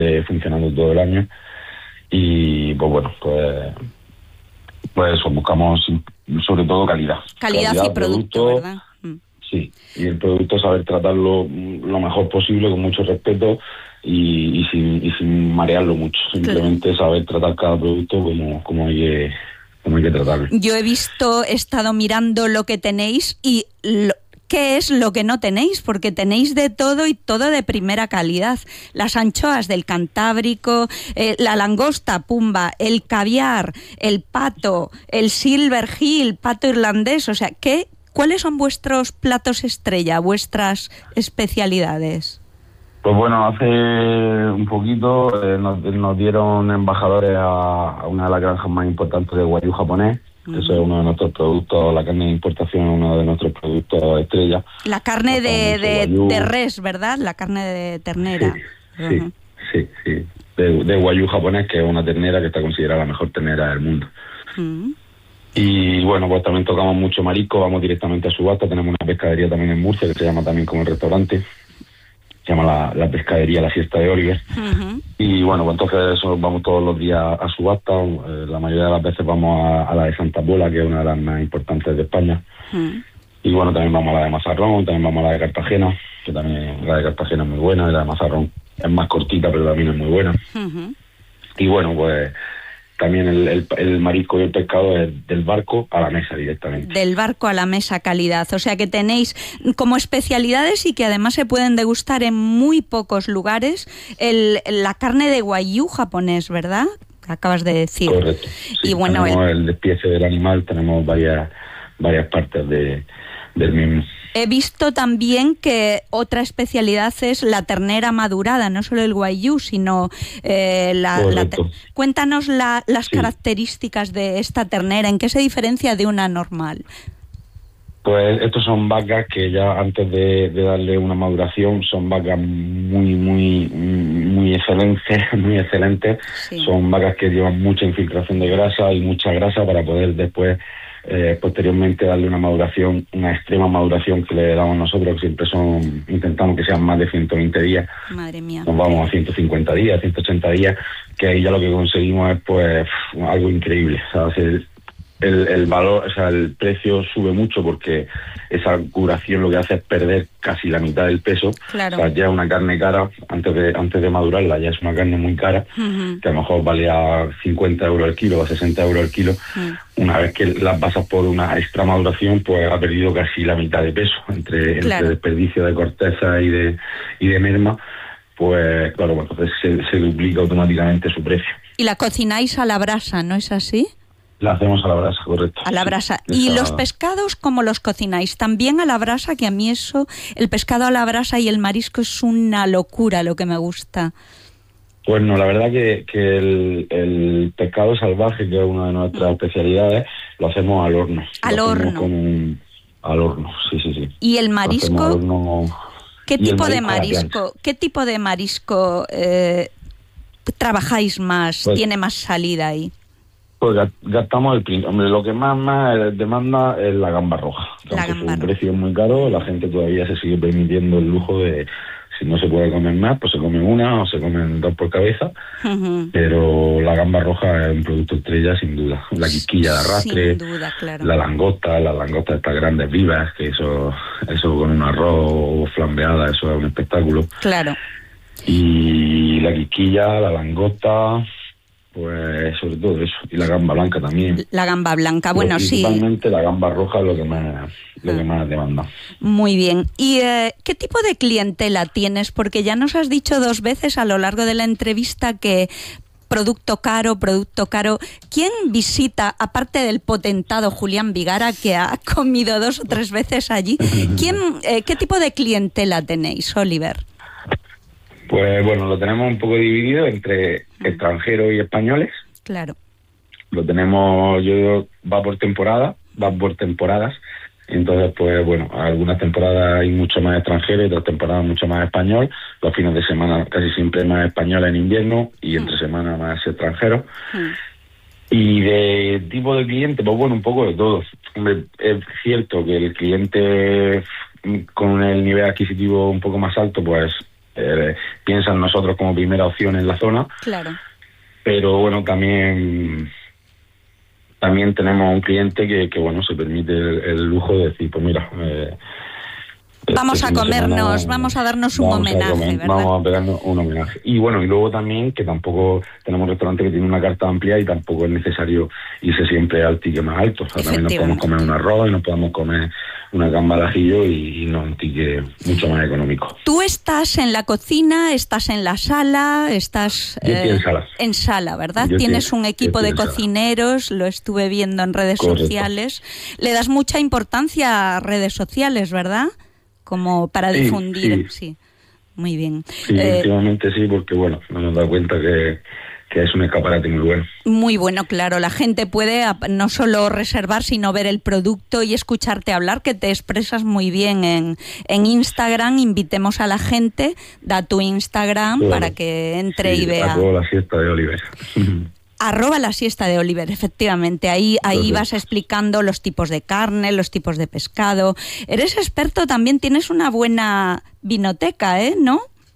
funcionando todo el año. Y pues bueno, pues eso, buscamos sobre todo calidad. Calidad y producto, ¿verdad? Sí, y el producto saber tratarlo lo mejor posible, con mucho respeto y sin marearlo mucho. Simplemente saber tratar cada producto como hay que tratarlo. Yo he estado mirando lo que tenéis y ¿qué es lo que no tenéis? Porque tenéis de todo y todo de primera calidad. Las anchoas del Cantábrico, la langosta pumba, el caviar, el pato, el silver hill, pato irlandés. O sea, ¿cuáles son vuestros platos estrella, vuestras especialidades? Pues bueno, hace un poquito nos dieron embajadores a una de las granjas más importantes de Wagyu japonés. Eso es uno de nuestros productos, la carne de importación es uno de nuestros productos estrella. La carne de res, ¿verdad? La carne de ternera. Sí. De Wagyu japonés, que es una ternera que está considerada la mejor ternera del mundo. Y bueno, pues también tocamos mucho marisco, vamos directamente a subasta. Tenemos una pescadería también en Murcia, que se llama también como el restaurante. Se llama la pescadería La Siesta de Oliver. Y bueno, pues entonces eso, vamos todos los días a subasta. La mayoría de las veces vamos a la de Santa Pola, que es una de las más importantes de España. Y bueno, también vamos a la de Mazarrón, también vamos a la de Cartagena, que también la de Cartagena es muy buena, y la de Mazarrón es más cortita, pero también es muy buena. Y bueno, pues también el marisco y el pescado es del barco a la mesa directamente. Del barco a la mesa, calidad. O sea que tenéis como especialidades y que además se pueden degustar en muy pocos lugares la carne de Wagyu japonés, ¿verdad? Acabas de decir. Correcto. Sí, y bueno, el despiece del animal, tenemos varias partes del mismo. He visto también que otra especialidad es la ternera madurada, no solo el Wagyu, sino cuéntanos las características de esta ternera, ¿en qué se diferencia de una normal? Pues estos son vacas que ya antes de darle una maduración son vacas muy excelentes. Sí. Son vacas que llevan mucha infiltración de grasa y mucha grasa para poder después posteriormente darle una maduración, una extrema maduración que le damos nosotros, que siempre intentamos que sean más de 120 días. Madre mía. Nos vamos a 150 días, 180 días, que ahí ya lo que conseguimos es pues algo increíble. O sea, el valor, o sea, el precio sube mucho porque esa curación lo que hace es perder casi la mitad del peso. Claro. O sea, ya es una carne cara, antes de madurarla ya es una carne muy cara, que a lo mejor vale a 50 euros el kilo, a 60 euros el kilo. Una vez que las pasas por una extra maduración, pues ha perdido casi la mitad de peso, entre desperdicio de corteza y de merma. Pues claro, pues entonces se duplica automáticamente su precio. Y la cocináis a la brasa, ¿no es así? La hacemos a la brasa, correcto. A la brasa. Sí. ¿Y los pescados cómo los cocináis? También a la brasa, que a mí el pescado a la brasa y el marisco es una locura lo que me gusta. Pues no, la verdad que el pescado salvaje, que es una de nuestras especialidades, lo hacemos al horno. ¿Al horno? Al horno, sí. ¿Y el marisco? ¿Qué tipo de marisco trabajáis más? Pues, ¿tiene más salida ahí? Pues gastamos lo que más demanda es la gamba roja. Su precio es muy caro, la gente todavía se sigue permitiendo el lujo de, si no se puede comer más, pues se come una o se comen dos por cabeza, pero la gamba roja es un producto estrella sin duda. La quisquilla de arrastre, sin duda, claro. La langosta estas grandes vivas, que eso con un arroz flambeada, eso es un espectáculo. Claro. Y la quisquilla, la langosta, pues sobre todo eso, y la gamba blanca también. La gamba blanca, bueno, principalmente la gamba roja es lo que más demanda. Muy bien. ¿Y qué tipo de clientela tienes? Porque ya nos has dicho 2 veces a lo largo de la entrevista que producto caro. ¿Quién visita, aparte del potentado Julián Vigara, que ha comido 2 o 3 veces allí? ¿Qué tipo de clientela tenéis, Oliver? Pues bueno, lo tenemos un poco dividido entre extranjeros y españoles. Claro. Lo tenemos, va por temporadas. Entonces, pues bueno, algunas temporadas hay mucho más extranjero y otras temporadas mucho más español. Los fines de semana casi siempre más español en invierno y entre semana más extranjeros. Y de tipo de cliente, pues bueno, un poco de todo. Hombre, es cierto que el cliente con el nivel adquisitivo un poco más alto, pues piensa en nosotros como primera opción en la zona. Claro. Pero bueno, también tenemos un cliente que bueno, se permite el lujo de decir, pues mira, vamos a comernos, vamos a darnos un homenaje, ¿verdad? Vamos a pegarnos un homenaje. Y bueno, y luego también que tampoco tenemos un restaurante que tiene una carta amplia y tampoco es necesario irse siempre al ticket más alto. O sea, también nos podemos comer un arroz y nos podemos comer una gamba al ajillo y no un ticket mucho más económico. ¿Tú estás en la cocina, estás en la sala, estás en sala, ¿verdad? Tienes un equipo de cocineros, lo estuve viendo en redes sociales. Le das mucha importancia a redes sociales, ¿verdad? Como para difundir. Sí. Muy bien. Sí, últimamente sí, porque bueno, nos hemos dado cuenta que es un escaparate muy bueno. Muy bueno, claro. La gente puede no solo reservar, sino ver el producto y escucharte hablar, que te expresas muy bien en Instagram. Invitemos a la gente, da tu Instagram para que entre y vea. La siesta de Oliver. @la siesta de Oliver, efectivamente. Ahí vas explicando los tipos de carne, los tipos de pescado. Eres experto también, tienes una buena vinoteca, ¿no?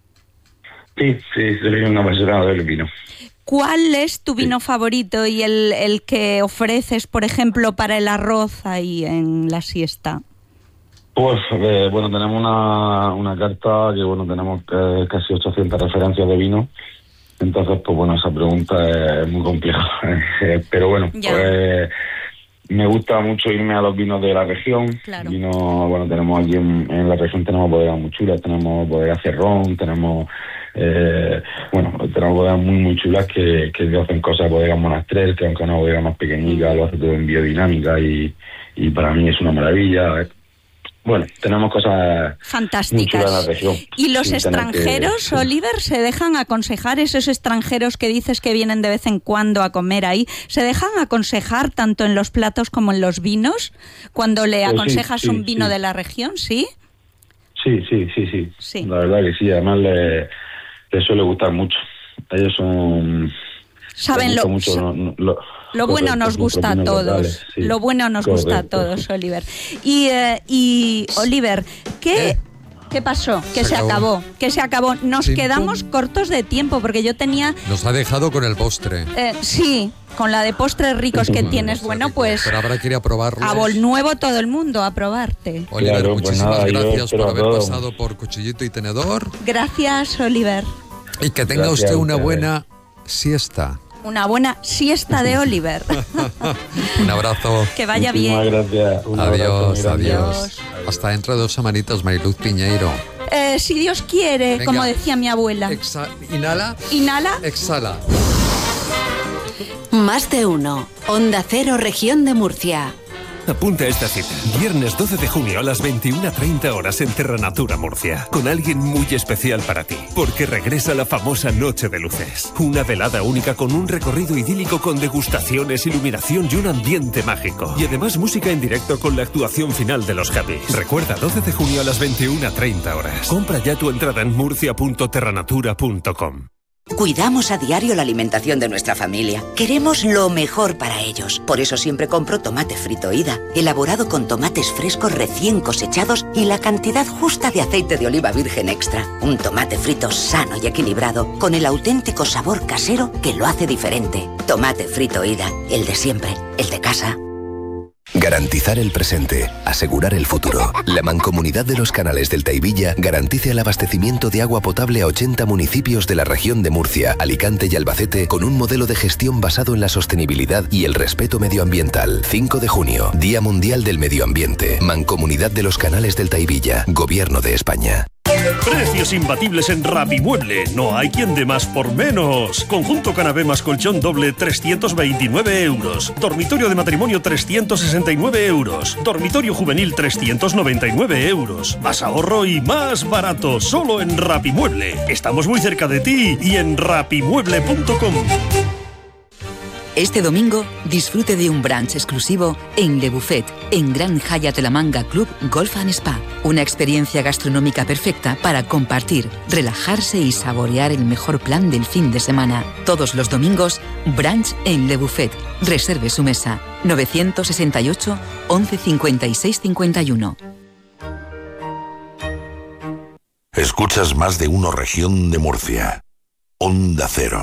Sí, soy un apasionado del vino. ¿Cuál es tu vino favorito y el que ofreces, por ejemplo, para el arroz ahí en la siesta? Pues bueno, tenemos una carta que bueno, tenemos casi 800 referencias de vino. Entonces, pues bueno, esa pregunta es muy compleja. Pero bueno, pues me gusta mucho irme a los vinos de la región. Claro. Bueno, tenemos aquí en la región tenemos bodegas muy chulas, tenemos bodega Cerrón, tenemos bodegas muy chulas que hacen cosas, bodegas Monastrell, que aunque es una bodega más pequeñica, lo hace todo en biodinámica y para mí es una maravilla. Bueno, tenemos cosas fantásticas. En la región. ¿Y los extranjeros, Oliver, se dejan aconsejar? Esos extranjeros que dices que vienen de vez en cuando a comer ahí, ¿se dejan aconsejar tanto en los platos como en los vinos? Cuando le aconsejas un vino de la región, ¿sí? Sí. La verdad que sí, además les suele gustar mucho. Ellos saben lo bueno nos gusta a todos. Locales, sí. Lo bueno nos gusta a todos, Oliver. Y Oliver, ¿qué pasó? Que se acabó. Nos quedamos cortos de tiempo porque yo tenía... Nos ha dejado con el postre. Sí, con la de postres ricos que tienes. Bueno, pues... Pero habrá que ir a probarlos. A Volnuevo todo el mundo a probarte. Oliver, claro, muchísimas gracias por haber pasado por Cuchillito y Tenedor. Gracias, Oliver. Y que tenga usted una buena siesta. Una buena siesta de Oliver. Un abrazo. Que vaya bien. Gracias. Adiós. Hasta dentro de 2 semanitas, Mariluz Piñeiro. Si Dios quiere, venga, como decía mi abuela. Inhala. Exhala. Más de uno. Onda Cero, Región de Murcia. Apunta esta cita. Viernes 12 de junio a las 21:30 horas en Terra Natura Murcia. Con alguien muy especial para ti. Porque regresa la famosa Noche de Luces. Una velada única con un recorrido idílico con degustaciones, iluminación y un ambiente mágico. Y además música en directo con la actuación final de los Happys. Recuerda, 12 de junio a las 21:30 horas. Compra ya tu entrada en murcia.terranatura.com. Cuidamos a diario la alimentación de nuestra familia. Queremos lo mejor para ellos. Por eso siempre compro tomate frito Ida, elaborado con tomates frescos recién cosechados y la cantidad justa de aceite de oliva virgen extra. Un tomate frito sano y equilibrado, con el auténtico sabor casero que lo hace diferente. Tomate frito Ida, el de siempre, el de casa. Garantizar el presente, asegurar el futuro. La Mancomunidad de los Canales del Taivilla garantiza el abastecimiento de agua potable a 80 municipios de la región de Murcia, Alicante y Albacete con un modelo de gestión basado en la sostenibilidad y el respeto medioambiental. 5 de junio, Día Mundial del Medio Ambiente. Mancomunidad de los Canales del Taivilla, Gobierno de España. Precios imbatibles en Rapimueble. No hay quien dé más por menos. Conjunto canapé más colchón doble, 329 euros. Dormitorio de matrimonio, 369 euros. Dormitorio juvenil, 399 euros. Más ahorro y más barato. Solo en Rapimueble. Estamos muy cerca de ti y en rapimueble.com. Este domingo disfrute de un brunch exclusivo en Le Buffet, en Gran Hyatt La Manga Club Golf and Spa. Una experiencia gastronómica perfecta para compartir, relajarse y saborear el mejor plan del fin de semana. Todos los domingos, brunch en Le Buffet. Reserve su mesa. 968 11 56 51. Escuchas Más de Uno Región de Murcia. Onda Cero.